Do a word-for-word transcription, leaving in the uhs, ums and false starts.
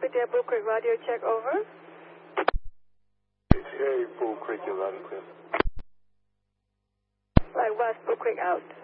Patel, Bull Creek, radio check, over. Hey, Bull Creek, you're loud and clear. Right, West, Bull Creek, out.